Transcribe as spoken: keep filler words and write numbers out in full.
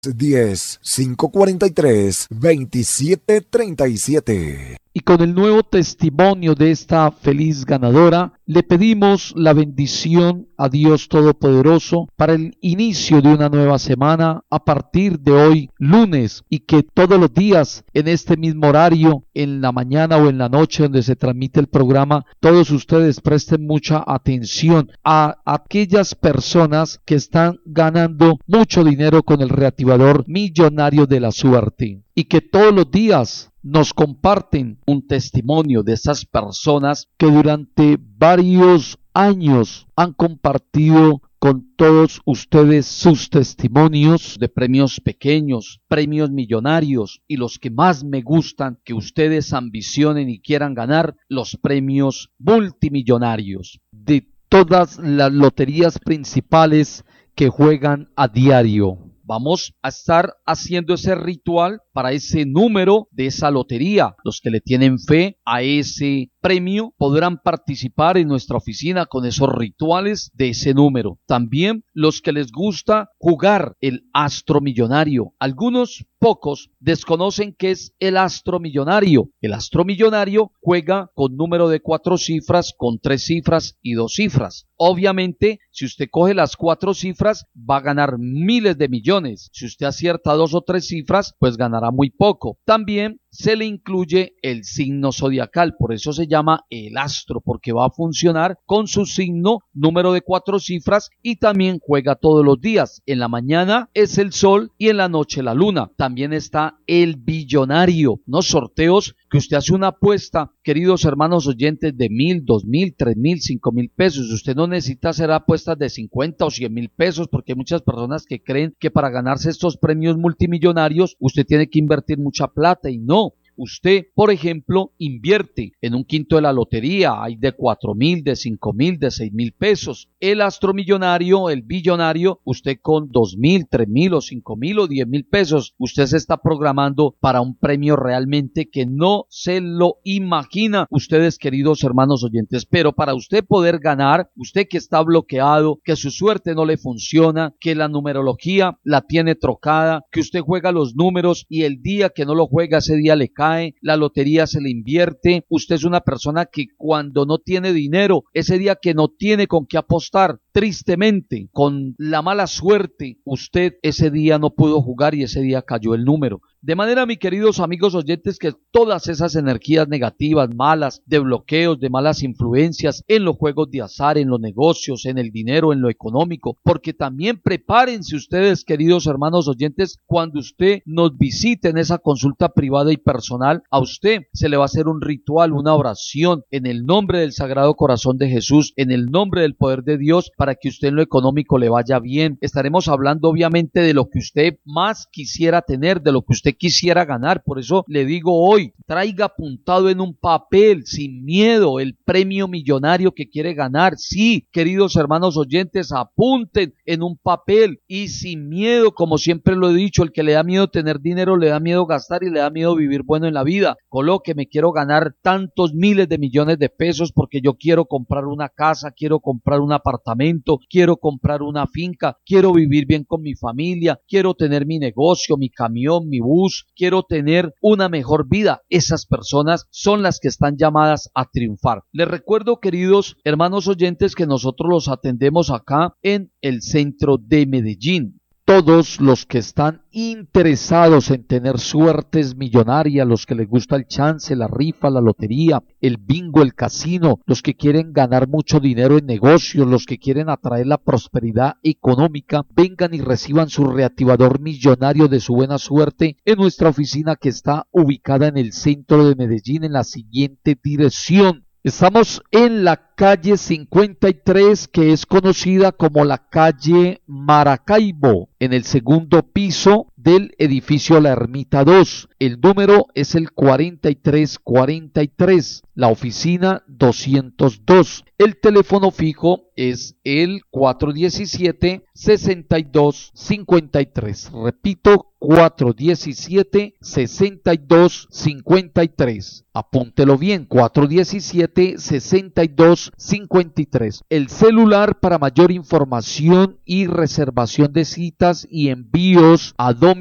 diez, cinco cuarenta y tres, veintisiete treinta y siete. Y con el nuevo testimonio de esta feliz ganadora, le pedimos la bendición a Dios Todopoderoso para el inicio de una nueva semana a partir de hoy, lunes, y que todos los días en este mismo horario, en la mañana o en la noche donde se transmite el programa, todos ustedes presten mucha atención a aquellas personas que están ganando mucho dinero con el reactivador millonario de la suerte, y que todos los días nos comparten un testimonio de esas personas que durante varios años han compartido con todos ustedes sus testimonios de premios pequeños, premios millonarios y los que más me gustan, que ustedes ambicionen y quieran ganar, los premios multimillonarios de todas las loterías principales que juegan a diario. Vamos a estar haciendo ese ritual para ese número de esa lotería. Los que le tienen fe a ese premio podrán participar en nuestra oficina con esos rituales de ese número. También los que les gusta jugar el astro millonario. Algunos pocos desconocen qué es el astro millonario. El astro millonario juega con número de cuatro cifras, con tres cifras y dos cifras. Obviamente, si usted coge las cuatro cifras, va a ganar miles de millones. Si usted acierta dos o tres cifras, pues ganará muy poco. También se le incluye el signo zodiacal, por eso se llama el astro, porque va a funcionar con su signo, número de cuatro cifras, y también juega todos los días. En la mañana es el sol y en la noche la luna. También está el billonario, unos sorteos que usted hace una apuesta, queridos hermanos oyentes, de mil, dos mil, tres mil, cinco mil pesos. Usted no necesita hacer apuestas de cincuenta o cien mil pesos, porque hay muchas personas que creen que para ganarse estos premios multimillonarios usted tiene que invertir mucha plata, y no. Usted, por ejemplo, invierte en un quinto de la lotería, hay de cuatro mil, de cinco mil, de seis mil pesos. El astromillonario, el billonario, usted con dos mil, tres mil o cinco mil o diez mil pesos, usted se está programando para un premio realmente que no se lo imagina, ustedes, queridos hermanos oyentes. Pero para usted poder ganar, usted que está bloqueado, que su suerte no le funciona, que la numerología la tiene trocada, que usted juega los números y el día que no lo juega, ese día le cae, la lotería se le invierte, usted es una persona que cuando no tiene dinero, ese día que no tiene con qué apostar, tristemente, con la mala suerte, usted ese día no pudo jugar y ese día cayó el número. De manera, mis queridos amigos oyentes, que todas esas energías negativas, malas, de bloqueos, de malas influencias en los juegos de azar, en los negocios, en el dinero, en lo económico, porque también prepárense ustedes, queridos hermanos oyentes, cuando usted nos visite en esa consulta privada y personal, a usted se le va a hacer un ritual, una oración en el nombre del Sagrado Corazón de Jesús, en el nombre del poder de Dios, para que usted en lo económico le vaya bien. Estaremos hablando obviamente de lo que usted más quisiera tener, de lo que usted quisiera ganar. Por eso le digo hoy, traiga apuntado en un papel, sin miedo, el premio millonario que quiere ganar. Sí, queridos hermanos oyentes, apunten en un papel y sin miedo, como siempre lo he dicho, el que le da miedo tener dinero, le da miedo gastar y le da miedo vivir bueno en la vida. Coloque, me quiero ganar tantos miles de millones de pesos porque yo quiero comprar una casa, quiero comprar un apartamento, quiero comprar una finca, quiero vivir bien con mi familia, quiero tener mi negocio, mi camión, mi bus, quiero tener una mejor vida. Esas personas son las que están llamadas a triunfar. Les recuerdo, queridos hermanos oyentes, que nosotros los atendemos acá en el centro de Medellín. Todos los que están interesados en tener suertes millonarias, los que les gusta el chance, la rifa, la lotería, el bingo, el casino, los que quieren ganar mucho dinero en negocios, los que quieren atraer la prosperidad económica, vengan y reciban su reactivador millonario de su buena suerte en nuestra oficina, que está ubicada en el centro de Medellín, en la siguiente dirección. Estamos en la calle cincuenta y tres, que es conocida como la calle Maracaibo, en el segundo piso del edificio La Ermita dos. El número es el cuarenta y tres cuarenta y tres, la oficina doscientos dos. El teléfono fijo es el cuatro diecisiete, sesenta y dos cincuenta y tres. Repito, cuatro diecisiete, sesenta y dos cincuenta y tres. Apúntelo bien, cuatro diecisiete, sesenta y dos cincuenta y tres. El celular para mayor información y reservación de citas y envíos a domicilio